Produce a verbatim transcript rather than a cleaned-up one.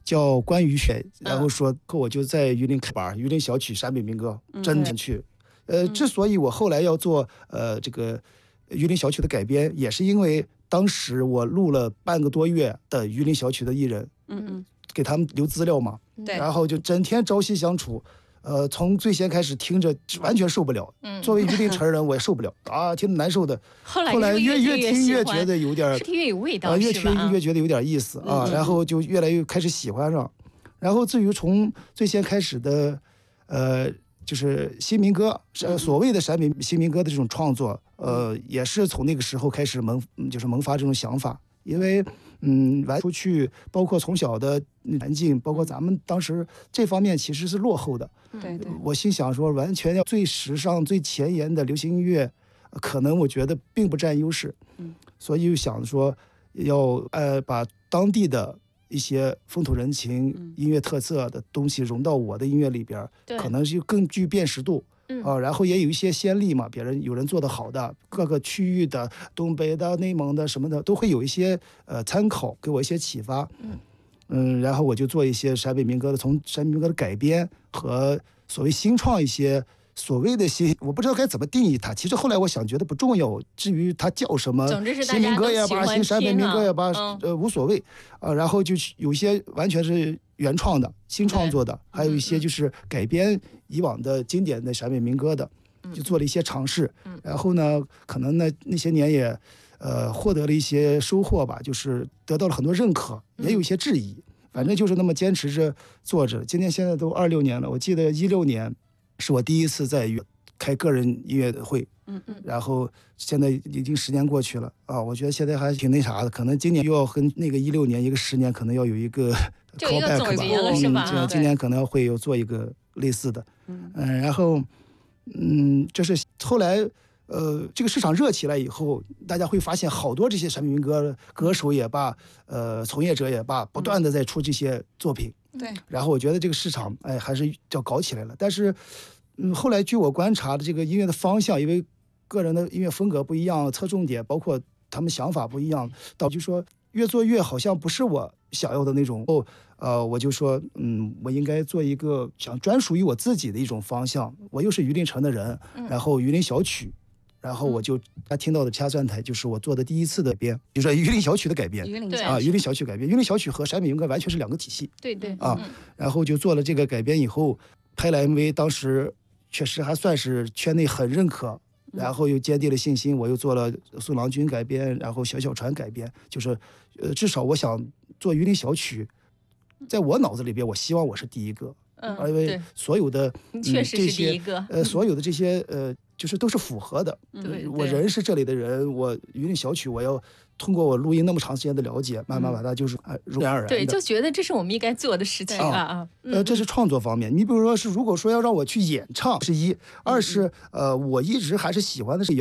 叫关于选，然后说我就在榆林开班，榆林小曲陕北民歌，真的去。呃，之所以我后来要做呃这个榆林小曲的改编，也是因为当时我录了半个多月的榆林小曲的艺人， 嗯嗯， 给他们留资料嘛， 对， 然后就整天朝夕相处。呃，从最先开始听着完全受不了，嗯、作为榆林城人我也受不了啊，听得难受的。 后来后来越越听越觉得有点， 越有味道， 啊，越听越觉得有点意思啊，嗯、然后就越来越开始喜欢上。然后至于从最先开始的，呃，就是新民歌，呃，所谓的陕北新民歌的这种创作，呃，也是从那个时候开始萌，就是萌发这种想法，因为。嗯，完出去，包括从小的环境，包括咱们当时这方面其实是落后的。 对对， 我心想说，完全要最时尚、最前沿的流行音乐，可能我觉得并不占优势。嗯，所以想说要呃把当地的一些风土人情、嗯、音乐特色的东西融到我的音乐里边，可能是更具辨识度。嗯、啊，然后也有一些先例嘛，别人有人做得好的，各个区域的、东北的、内蒙的什么的，都会有一些呃参考，给我一些启发。嗯嗯，然后我就做一些陕北民歌的，从陕北民歌的改编和所谓新创一些所谓的新，我不知道该怎么定义它。其实后来我想，觉得不重要。至于它叫什么，新民歌也罢，新陕北民歌也罢，嗯、呃无所谓啊。然后就有些完全是原创的、新创作的，还有一些就是改编以往的经典的陕北民歌的，就做了一些尝试。然后呢，可能呢那些年也，呃，获得了一些收获吧，就是得到了很多认可，也有一些质疑。反正就是那么坚持着做着。今年现在都二六年了，我记得一六年是我第一次在开个人音乐会。嗯嗯，然后现在已经十年过去了啊，我觉得现在还挺那啥的，可能今年又要跟那个一六年一个十年，可能要有一个 callback 吧，嗯，今年可能会有做一个类似的，嗯嗯，然后嗯，这是后来呃这个市场热起来以后，大家会发现好多这些陕北民歌歌手也罢，呃从业者也罢，不断的在出这些作品， 对， 然后我觉得这个市场哎还是要搞起来了，但是嗯后来据我观察的这个音乐的方向，因为个人的音乐风格不一样，侧重点包括他们想法不一样，导致说越做越好像不是我想要的那种。哦，呃，我就说，嗯，我应该做一个想专属于我自己的一种方向。我又是榆林城的人，然后榆林小曲，然后我就他听到的掐算台就是我做的第一次的改编，比如说榆林小曲的改编，啊，榆林小曲改编，榆林小曲和陕北民歌完全是两个体系。 对对啊，嗯、然后就做了这个改编以后，拍了 M V， 当时确实还算是圈内很认可。然后又坚定了信心，我又做了宋郎君改编，然后小小船改编，就是呃，至少我想做榆林小曲，在我脑子里边，我希望我是第一个， 嗯， 因为所有的、 嗯、确实是第一个， 呃，所有的这些呃，就是都是符合的。 对、嗯， 我人是这里的人，我榆林小曲，我要通过我录音那么长时间的了解，慢慢把它就是啊，自然而然的， 对，就觉得这是我们应该做的事情啊啊。 呃，这是创作方面。你比如说是，如果说要让我去演唱是一，二是呃，我一直还是喜欢的是。